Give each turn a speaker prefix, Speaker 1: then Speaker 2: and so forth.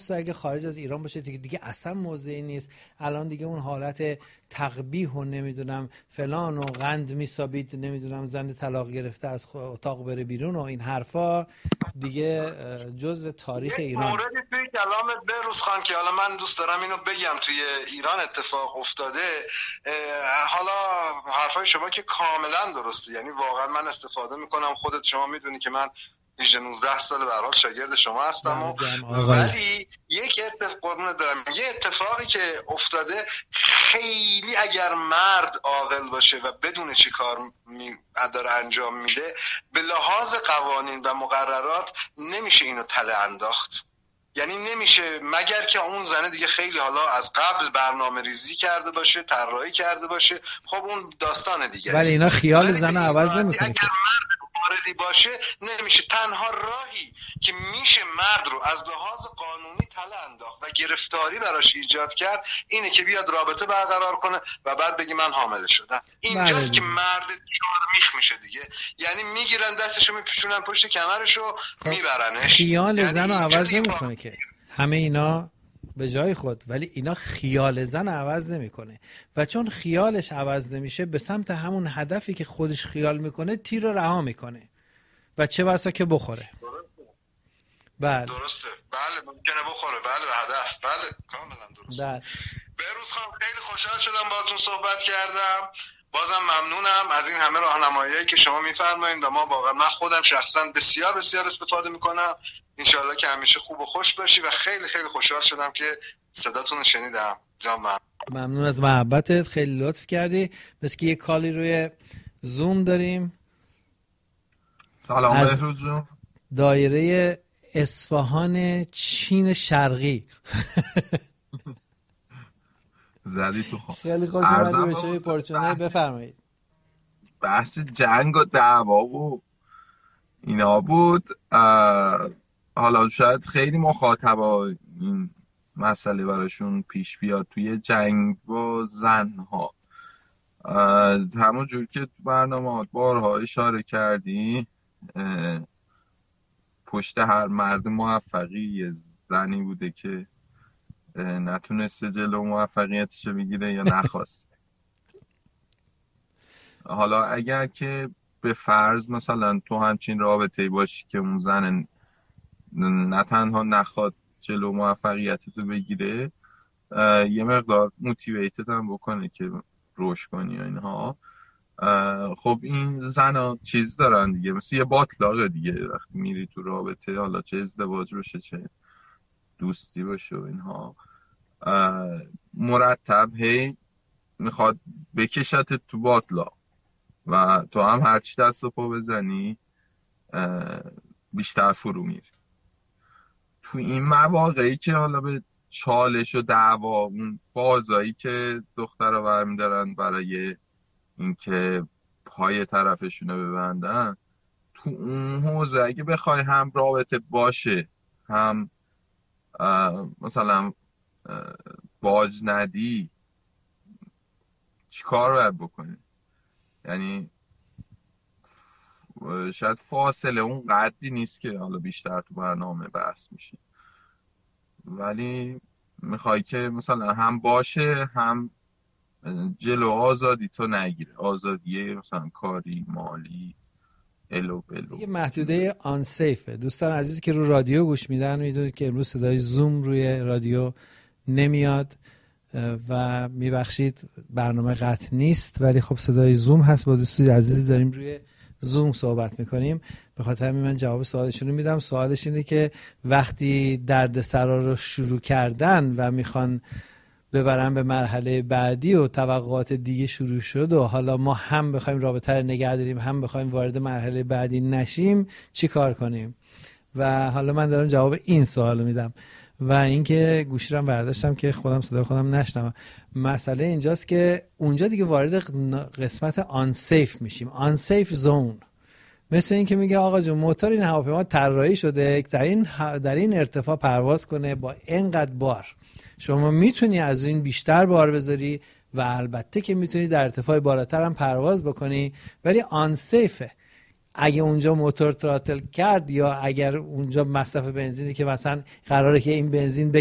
Speaker 1: اگه خارج از ایران باشه دیگه اصلا موضعی نیست. الان دیگه اون حالت تقبیح و نمیدونم فلان و قند میسابید، نمیدونم زن طلاق گرفته از اتاق بره بیرون و این حرفا دیگه جزء تاریخ ایران.
Speaker 2: موردی توی کلامت بهروز خان که حالا من دوست دارم اینو بگم توی ایران اتفاق افتاده. حالا حرفای شما که کاملا درسته، یعنی واقعا من استفاده میکنم، خودت شما میدونی که من 19 سال به هر حال شاگرد شما هستم ولی یک اتفاق دارم، یه اتفاقی که افتاده خیلی اگر مرد عاقل باشه و بدون چی کار داره انجام میده به لحاظ قوانین و مقررات نمیشه اینو تله انداخت. یعنی نمیشه مگر که اون زنه دیگه خیلی حالا از قبل برنامه ریزی کرده باشه، طراحی کرده باشه، خب اون داستان دیگه.
Speaker 1: ولی اینا خیال زن عوض نمیکنه.
Speaker 2: اگر مرد واردی باشه نمیشه. تنها راهی که میشه مرد رو از لحاظ قانونی تله انداخت و گرفتاری براش ایجاد کرد اینه که بیاد رابطه برقرار کنه و بعد بگی من حامله شدم. اینجاست که مرد چهار میخ میشه دیگه، یعنی میگیرن دستشو میکشونن پشت کمرشو میبرنش.
Speaker 1: خیال
Speaker 2: یعنی
Speaker 1: زن عوض نمیکنه که همه اینا به جای خود، ولی اینا خیال زن عوض نمیکنه و چون خیالش عوض نمیشه به سمت همون هدفی که خودش خیال میکنه تیر رو رها میکنه و چه بسا که بخوره. بله
Speaker 2: درسته، بله ممکنه بخوره، بله به هدف، بله کاملا درسته.
Speaker 1: بله.
Speaker 2: بهروز خان خیلی خوشحال شدم باهاتون صحبت کردم. بازم ممنونم از این همه راهنماییایی که شما میفرمایید و ما واقعا من خودم شخصا بسیار بسیار استفاده میکنم. انشالله که همیشه خوب و خوش باشی و خیلی خیلی خوشحال شدم که صداتون رو شنیدم.
Speaker 1: ممنون از محبتت، خیلی لطف کردی. بس که یه کالی روی زوم داریم.
Speaker 3: سلام بهروز جون.
Speaker 1: دایره اصفهان چین شرقی.
Speaker 3: زدی تو خود.
Speaker 1: خیلی خوش اومدی به شوی پرچونه. بفرمایید.
Speaker 3: بحث جنگ و دعوا و اینا بود. حالا شاید خیلی مخاطبا این مسئله براشون پیش بیاد توی جنگ با زنها. همون جور که تو برنامه بارها اشاره کردی پشت هر مرد موفقی یه زنی بوده که نتونسته جلو موفقیتش رو بگیره یا نخواست. حالا اگر که به فرض مثلا تو همچین رابطه‌ای باشی که اون زن نه تنها نخواد جلو موفقیتت رو بگیره، یه مقدار موتیویتت هم بکنه که روش کنی و اینها، خب این زن چیز دارن دیگه، مثل یه باطلاقه دیگه. وقتی میری تو رابطه، حالا چه ازدواج باشه چه دوستی باشه و اینها، مرتب هی میخواد بکشت تو باطلاق و تو هم هرچی دست و پا بزنی بیشتر فرو میری. تو این مواقعی که حالا به چالش و دعوا، اون فازایی که دخترها برمیدارن برای اینکه پای طرفشونو ببندن، تو اون حوزه اگه بخوای هم رابطه باشه هم مثلا باج ندی، چی کار باید بکنی؟ یعنی شاید فاصله اون قدری نیست که حالا بیشتر تو برنامه بحث میشه، ولی میخوای که مثلا هم باشه هم جلو آزادی تو نگیره، آزادی مثلا کاری، مالی، الو بلو.
Speaker 1: یه محدوده آن سیفه. دوستان عزیزی که رو رادیو گوش میدن میدونید که امروز صدای زوم روی رادیو نمیاد و میبخشید برنامه قطع نیست، ولی خب صدای زوم هست. با دوستان عزیزی داریم روی زوم صحبت میکنیم، به خاطر همین من جواب سوالشون رو میدم. سوالش اینه که وقتی دردسرا رو شروع کردن و میخوان ببرن به مرحله بعدی و توقعات دیگه شروع شد و حالا ما هم بخوایم رابطه رو نگه داریم هم بخوایم وارد مرحله بعدی نشیم، چی کار کنیم؟ و حالا من دارم جواب این سوال رو میدم و اینکه گوشی رو برداشتم که خودم صدای خودم نشنوم. مسئله اینجاست که اونجا دیگه وارد قسمت آن سیف میشیم، آن سیف زون. مثل این که میگه آقا جون موتور این هواپیما طراحی شده در این ارتفاع پرواز کنه با اینقدر بار، شما میتونی از این بیشتر بار بذاری و البته که میتونی در ارتفاع بالاتر هم پرواز بکنی، ولی آن سیفه. اگه اونجا موتور تراتل کرد یا اگر اونجا مصرف بنزینی که مثلا قراره که این بنزین